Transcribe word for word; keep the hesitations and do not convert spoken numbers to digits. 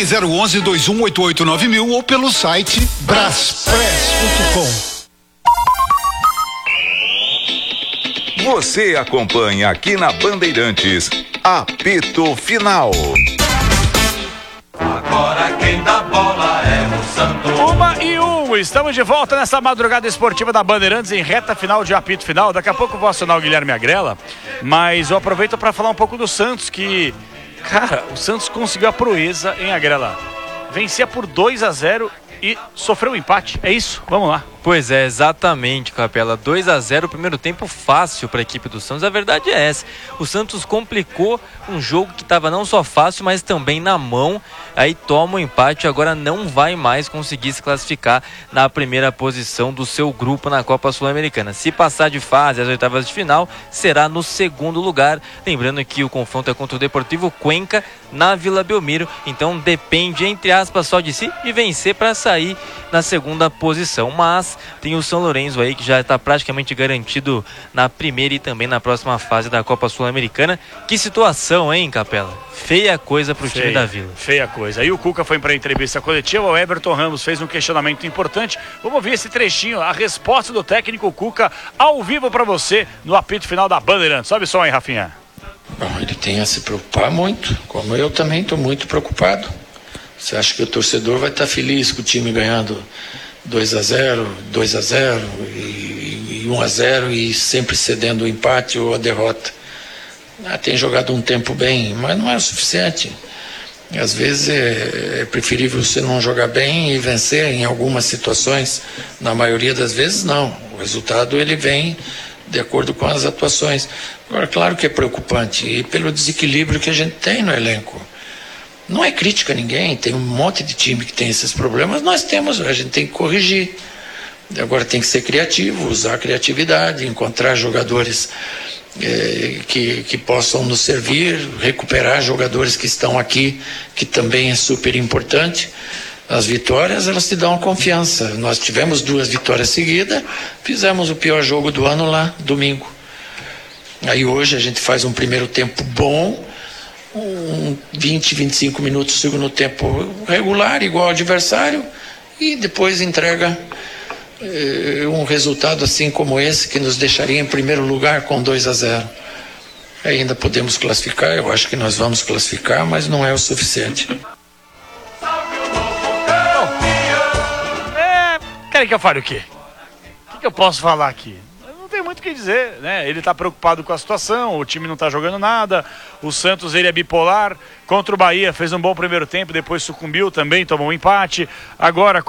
Ligue zero onze, dois um oito oito nove mil ou pelo site braspress ponto com. Você acompanha aqui na Bandeirantes, apito final. Agora quem dá bola é o Santos. Uma e um, estamos de volta nessa madrugada esportiva da Bandeirantes em reta final de apito final. Daqui a pouco eu vou acionar o Guilherme Agrela, mas eu aproveito para falar um pouco do Santos, que, cara, o Santos conseguiu a proeza em Agrela. Vencia por dois a zero e sofreu um empate, é isso? Vamos lá. Pois é, exatamente, Capela. dois a zero, primeiro tempo fácil para a equipe do Santos. A verdade é essa. O Santos complicou um jogo que estava não só fácil, mas também na mão. Aí toma o empate e agora não vai mais conseguir se classificar na primeira posição do seu grupo na Copa Sul-Americana. Se passar de fase às oitavas de final, será no segundo lugar. Lembrando que o confronto é contra o Deportivo Cuenca na Vila Belmiro. Então depende, entre aspas, só de si e vencer para sair na segunda posição. Mas tem o São Lourenço aí que já está praticamente garantido na primeira e também na próxima fase da Copa Sul-Americana. Que situação, hein, Capela? Feia coisa pro time da Vila. Feia coisa. Aí o Cuca foi para a entrevista coletiva, o Everton Ramos fez um questionamento importante. Vamos ver esse trechinho, a resposta do técnico Cuca ao vivo para você no apito final da Bandeirantes. Sobe o som aí, Rafinha. Bom, ele tem a se preocupar muito, como eu também estou muito preocupado. Você acha que o torcedor vai estar feliz com o time ganhando dois a zero, dois a zero e, e um a zero e sempre cedendo o empate ou a derrota? Ah, tem jogado um tempo bem, mas não é o suficiente. Às vezes é, é preferível você não jogar bem e vencer em algumas situações. Na maioria das vezes não. O resultado ele vem de acordo com as atuações. Agora, claro que é preocupante e pelo desequilíbrio que a gente tem no elenco. Não é crítica a ninguém, tem um monte de time que tem esses problemas, nós temos, a gente tem que corrigir. Agora tem que ser criativo, usar a criatividade, encontrar jogadores eh, que, que possam nos servir, recuperar jogadores que estão aqui, que também é super importante. As vitórias, elas te dão confiança. Nós tivemos duas vitórias seguidas, fizemos o pior jogo do ano lá, domingo. Aí hoje a gente faz um primeiro tempo bom, um vinte, vinte e cinco minutos do segundo tempo regular, igual ao adversário, e depois entrega eh, um resultado assim como esse, que nos deixaria em primeiro lugar com dois a zero. Ainda podemos classificar, eu acho que nós vamos classificar, mas não é o suficiente. É, querem que eu fale o quê? O que, que eu posso falar aqui? Não tem muito o que dizer, né? Ele tá preocupado com a situação, o time não tá jogando nada, o Santos ele é bipolar, contra o Bahia fez um bom primeiro tempo, depois sucumbiu também, tomou um empate, agora